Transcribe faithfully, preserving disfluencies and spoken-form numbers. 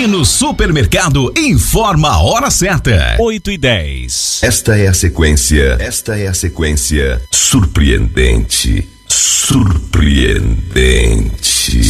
Divino Supermercado informa a hora certa. oito e dez. Esta é a sequência, esta é a sequência surpreendente.